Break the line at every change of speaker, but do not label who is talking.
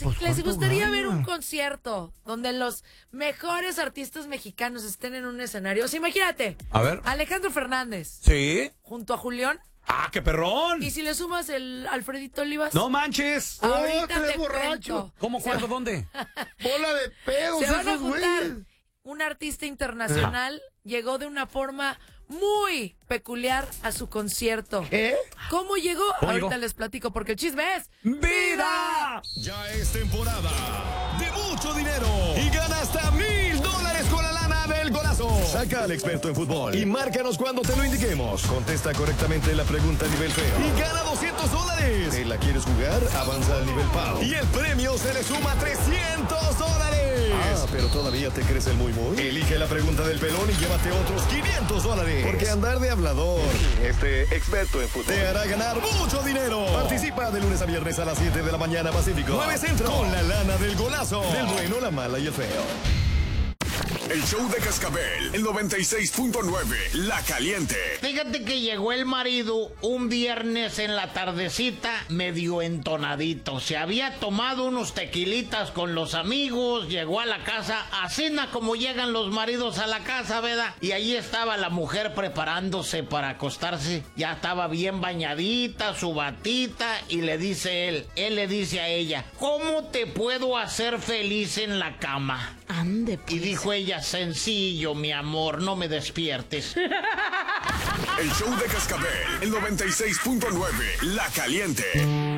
les gustaría ver un concierto donde los mejores artistas mexicanos estén en un escenario. O sea, imagínate.
A ver.
Alejandro Fernández.
Sí.
Junto a Julián.
¡Ah, qué perrón!
Y si le sumas el Alfredito Olivas.
¡No manches!
Ahorita te
borracho.
cuento.
¿Cómo, cuándo, dónde?
Bola de pedos
Se van a
esos
juntar.
güeyes.
Un artista internacional llegó de una forma muy peculiar a su concierto.
¿Qué?
¿Cómo llegó?
¿Cómo
Ahorita
llegó?
les platico porque el chisme es
¡Vida!
Ya es temporada de mucho dinero y gana hasta $1,000 con la lana del golazo. Saca al experto en fútbol y márcanos cuando te lo indiquemos. Contesta correctamente la pregunta a nivel feo y gana $200. ¿Te la quieres jugar? Avanza al nivel PAO y el premio se le suma $300. Ah, pero todavía te crees el muy. Elige la pregunta del pelón y llévate otros $500. Porque andar de hablador, experto en fútbol, te hará ganar mucho dinero. Participa de lunes a viernes a las 7 de la mañana Pacífico. 9 Centro. Con la lana del golazo. Del bueno, la mala y el feo.
El show de Cascabel, el 96.9, La Caliente.
Fíjate que llegó el marido un viernes en la tardecita medio entonadito. Se había tomado unos tequilitas con los amigos, llegó a la casa, a cena como llegan los maridos a la casa, ¿verdad? Y ahí estaba la mujer preparándose para acostarse. Ya estaba bien bañadita, su batita, y le dice él le dice a ella, ¿cómo te puedo hacer feliz en la cama?
Ande, pues.
Y dijo ella, sencillo, mi amor, no me despiertes.
El show de Cascabel, el 96.9, La Caliente.